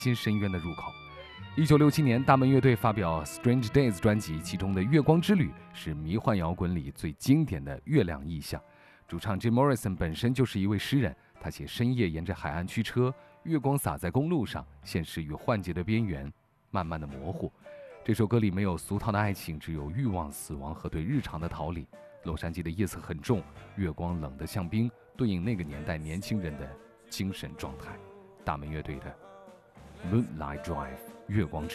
新深渊的入口。1967年，大门乐队发表《Strange Days》专辑，其中的《月光之旅》是迷幻摇滚里最经典的月亮意象。主唱 Jim Morrison 本身就是一位诗人，他写深夜沿着海岸驱车，月光洒在公路上，现实与幻觉的边缘慢慢的模糊。这首歌里没有俗套的爱情，只有欲望、死亡和对日常的逃离。洛杉矶的夜色很重，月光冷得像冰，对应那个年代年轻人的精神状态。大门乐队的 Moonlight Drive 月光之